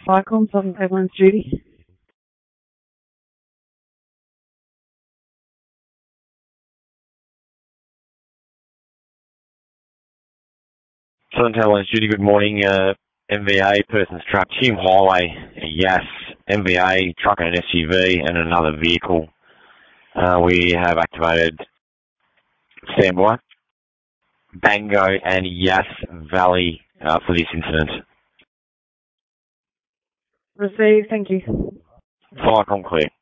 Cyclones on ambulance duty. Southern Ambulance Duty, good morning. MVA, person's truck, Hume Highway, yes. MVA, truck and an SUV and another vehicle. We have activated standby, Bango and Yass Valley for this incident. Received, thank you. Cyclone clear.